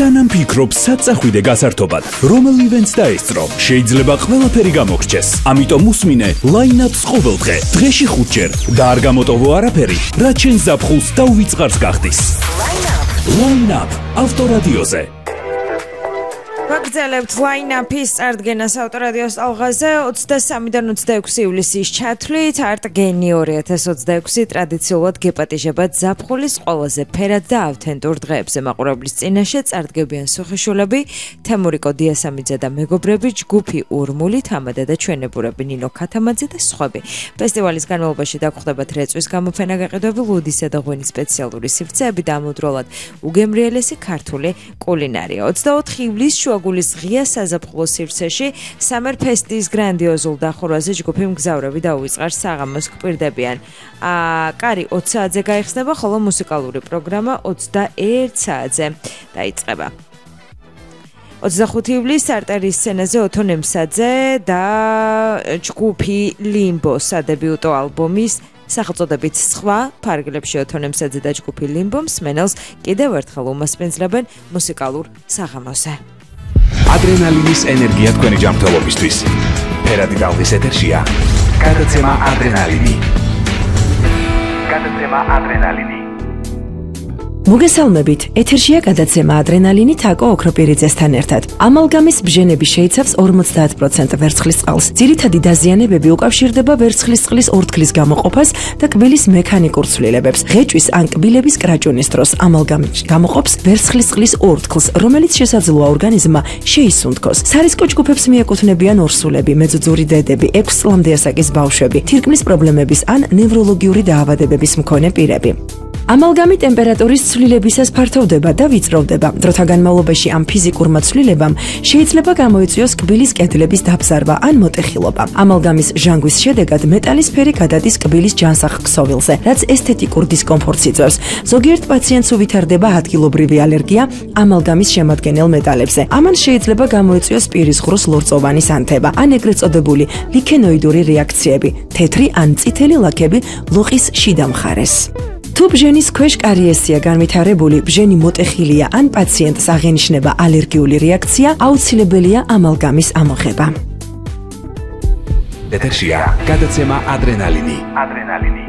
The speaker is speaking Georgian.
სანამ ფიქრობ საწახვიდე გასართობად, რომელ ივენტს დაესწრო, შეიძლება ყველაფერი გამოგრჩეს. ამიტომ უსმინე line-up-ს ყოველდღე, დღეში 5 ჯერ და არ გამოტოვო არაფერი, რაც შენ ზაფხულს და უვიწყარს გახდის. Line-up ავტორადიოზე. ვაგრძელებთ line-up-ის წარდგენას ავტორადიოს ალღაზე 23-დან 26 ივლისის ჩათვლით არტ გენი 2026 ტრადიციულად გეპატიჟებათ ზაფხულის ყველაზე ფერად და ავთენტურ დღეებზე მაყურებლის წინაშე წარდგებიან სოხიშულები, თემურიკო დიასამიძე და მეგობრები, ჯგუფი ურმული, თამადა და ჩვენებურები, ნინო ქათამაძე და სხვები. ფესტივალის განმავლობაში დაგხვდებათ რეწვის გამოფენა გაყიდვები, ლუდისა და ღვინის სპეციალური სივრცეები და ამავდროულად უგემრიელესი ქართული კულინარია. 24 ივლისს შუაგულის ღია საზაფხულო სივრცეში სამერფესტის გრანდიოზულ დახურვაზე ჯგუფი მგზავრები დაუვიწყარ საღამოს გვპირდებიან. კარი 20 საათზე გაიხსნება, ხოლო მუსიკალური პროგრამა 21 საათზე დაიწყება. 25 ივლისს არტერის სცენაზე ოთო ნემსაძე და ჯგუფი ლიმბოს სადებიუტო ალბომის სახელწოდებით სხვა ფარგლებში ოთო ნემსაძე და ჯგუფი ლიმბოს მსმენელს კიდევ ერთხელ უმასპინძლებენ მუსიკალურ საღამოზე. ადრენალინის ენერგია თქვენი ჯანმრთელობისთვის. ფერადი ტალღის ეთერშია. გადაცემა ადრენალინი. მოგესალმებით, ეთერშია გადაცემა ადრენალინი თაკო ოქროპირიძესთან ერთად. ამალგამის ბჟენები შეიცავს 50% ვერცხლის წყალს. ძირითადი დაზიანებები უკავშირდება ვერცხლის წყლის ორთქლის გამოყოფას და კბილის მექანიკურ ცვლილებებს. ღეჭვის ან კბილების კრაჭუნის დროს ამალგამი გამოყოფს ვერცხლის წყლის ორთქლს, რომელიც შესაძლოა ორგანიზმმა შეისუნთქოს. სარისკო ჯგუფებს მიეკუთვნებიან ორსულები, მეძუძური დედები, 6 წლამდე ასაკის ბავშვები, თირკმლის პრობლემების ან ნევროლოგიური დაავადებების მქონე პირები. ამალგამი ტემპერატურის ცვლილებისას ფართოვდება და ვიწროვდება. დროთა განმავლობაში ამ ფიზიკურმა ცვლილებამ შეიძლება გამოიწვიოს კბილის კედლების დაბზარვა ან მოტეხილობა. ამალგამის ჟანგვის შედეგად მეტალის ფერი გადადის კბილის ჯანსაღ ქსოვილზე, რაც ესთეტიკურ დისკომფორტს იწვევს. ზოგიერთ პაციენტს უვითარდება ადგილობრივი ალერგია ამალგამის შემადგენელ მეტალებზე. ამან შეიძლება გამოიწვიოს პირის ღრუს ლორწოვანი სანთება, ან ეგრეთ წოდებული ლიქენოიდური რეაქციები, თეთრი ან წითელი ლაქები ლოყის შიდა მხარეს. თუ ბჟენის ქვეშ კარიესია განვითარებული, ბჟენი მოტეხილია ან პაციენტს აღენიშნება ალერგიული რეაქცია, აუცილებელია ამალგამის ამოღება. ეთერშია გადაცემა ადრენალინი.